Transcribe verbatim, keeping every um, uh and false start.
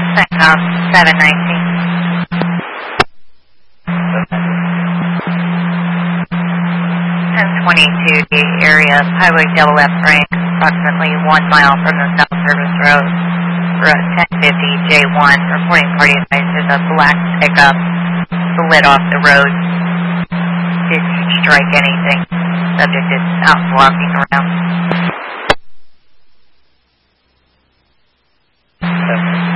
Centcom seven nineteen. ten twenty-two, the area of Highway Double F rank, approximately one mile from the South Service Road. Road ten fifty J one, reporting party advice is a black pickup slid off the road. Didn't strike anything. Subject is out walking around.